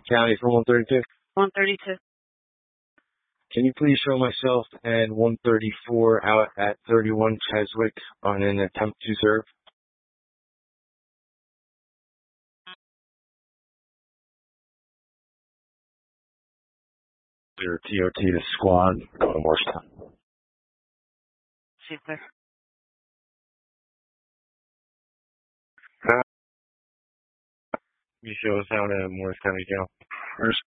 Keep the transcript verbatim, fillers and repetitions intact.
County for one thirty-two. one thirty-two. Can you please show myself and one thirty-four out at thirty-one Cheswick on an attempt to serve? Clear T O T to squad, go to Morristown. Super. You show us out at Morris County Jail. First.